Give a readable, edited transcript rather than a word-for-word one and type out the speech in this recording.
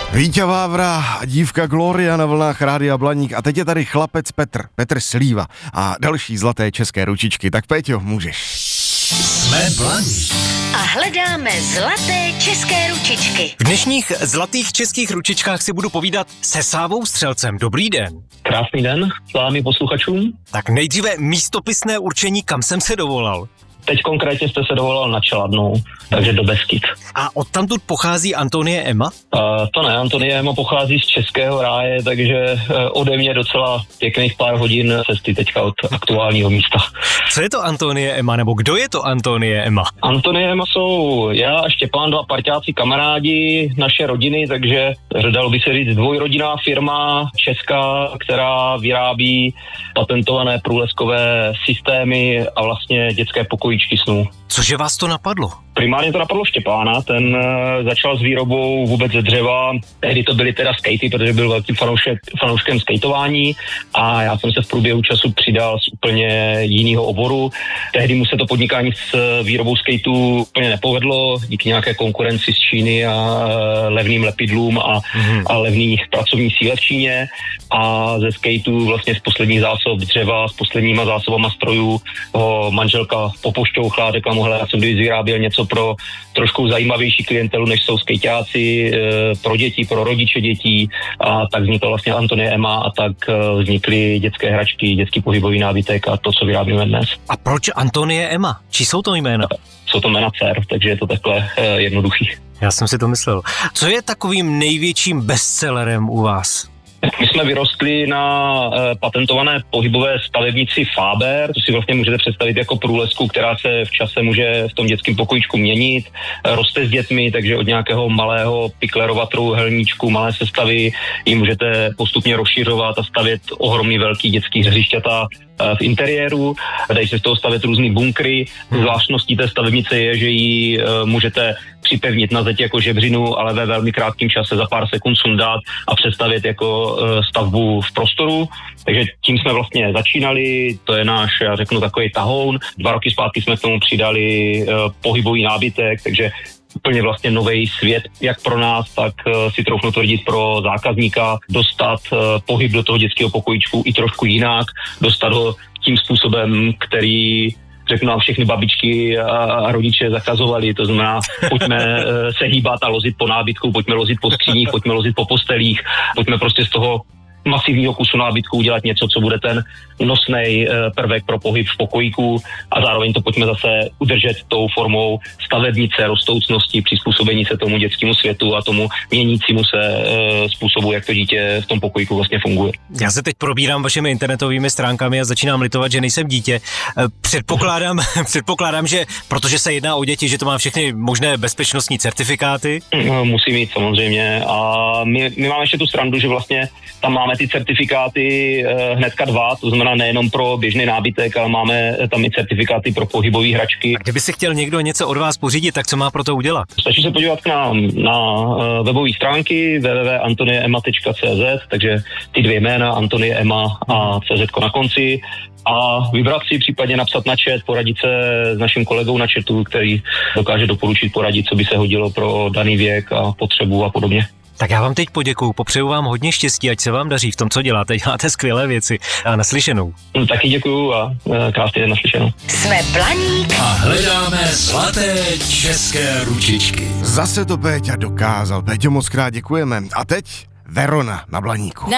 Víťa Vávra a dívka Gloria na vlnách Rádia Blaník a teď je tady chlapec Petr Slíva a další zlaté české ručičky. Tak Péťo, můžeš. Jsme Blaník. A hledáme zlaté české ručičky. V dnešních zlatých českých ručičkách si budu povídat se Sávou Střelcem. Dobrý den. Krásný den s vámi posluchačům. Tak nejdříve místopisné určení, kam jsem se dovolal. Teď konkrétně jste se dovolal na Čeladnou, takže do Beskyt. A odtamtud pochází Antonie Ema? To ne, Antonie Ema pochází z Českého ráje, takže ode mě docela pěkných pár hodin cesty teďka od aktuálního místa. Co je to Antonie Ema, nebo kdo je to Antonie Ema? Antonie Ema jsou já a Štěpán, dva parťáci kamarádi, naše rodiny, takže dalo by se říct dvojrodinná firma česká, která vyrábí patentované průleskové systémy a vlastně dětské pokojíčky snů. Cože vás to napadlo? Primárně to napadlo Štěpána, ten začal s výrobou vůbec ze dřeva, tehdy to byly teda skatey, protože byl velkým fanouškem skateování a já jsem se v průběhu času přidal z úplně jiného oboru. Tehdy mu se to podnikání s výrobou skateů úplně nepovedlo, díky nějaké konkurenci z Číny a levným lepidlům a levný pracovní síle v Číně a ze skateů vlastně z posledních zásob dřeva, s posledníma zásobama strojů ho manželka popošťouchla, řekla mu, hele, já jsem vyráběl něco pro trošku zajímavější klientelu, než jsou skejťáci, pro děti, pro rodiče dětí a tak vznikla vlastně Antonie Ema a tak vznikly dětské hračky, dětský pohybový nábytek a to, co vyrábíme dnes. A proč Antonie Ema? Čí jsou to jména? Jsou to jména dcer, takže je to takhle jednoduchý. Já jsem si to myslel. Co je takovým největším bestsellerem u vás? My jsme vyrostli na patentované pohybové stavebnici Faber, to si vlastně můžete představit jako průlesku, která se v čase může v tom dětském pokojíčku měnit, roste s dětmi, takže od nějakého malého piklerova trojúhelníčku, malé sestavy ji můžete postupně rozšiřovat a stavět ohromný velký dětský hřišťata v interiéru, dají se z toho stavět různý bunkry. Zvláštností té stavebnice je, že ji můžete připevnit na zeď jako žebřinu, ale ve velmi krátkém čase za pár sekund sundat a představit jako stavbu v prostoru. Takže tím jsme vlastně začínali, to je náš, já řeknu, takový tahoun. 2 roky zpátky jsme k tomu přidali pohybový nábytek, takže úplně vlastně nový svět, jak pro nás, tak si troufnu tvrdit pro zákazníka, dostat pohyb do toho dětského pokojíčku i trošku jinak, dostat ho tím způsobem, který řeknu nám všechny babičky a rodiče zakazovali, to znamená, pojďme se hýbat a lozit po nábytku, pojďme lozit po skříních, pojďme lozit po postelích, pojďme prostě z toho masivního kusu nábytku udělat něco, co bude ten nosnej prvek pro pohyb v pokojíku a zároveň to pojďme zase udržet tou formou stavebnice, rostoucnosti, přizpůsobení se tomu dětskému světu a tomu měnícímu se způsobu, jak to dítě v tom pokojíku vlastně funguje. Já se teď probírám vašimi internetovými stránkami a začínám litovat, že nejsem dítě. Předpokládám, že protože se jedná o děti, že to má všechny možné bezpečnostní certifikáty. Musí mít samozřejmě a my máme ještě tu srandu, že vlastně tam máme ty certifikáty hnedka 2, to znamená nejenom pro běžný nábytek, ale máme tam i certifikáty pro pohybové hračky. A kdyby si chtěl někdo něco od vás pořídit, tak co má pro to udělat? Stačí se podívat na webové stránky www.antoniema.cz, takže ty 2 jména, Antonie Ema a CZ na konci a vybrat si, případně napsat na chat, poradit se s naším kolegou na chatu, který dokáže doporučit, poradit, co by se hodilo pro daný věk a potřebu a podobně. Tak já vám teď poděkuju, popřeju vám hodně štěstí, ať se vám daří v tom, co děláte. Děláte skvělé věci a naslyšenou. Taky děkuju a krásný den, naslyšenou. Jsme Blaník A hledáme zlaté české ručičky. Zase to Péťa dokázal. Péťo, moc krát děkujeme. A teď Verona na Blaníku.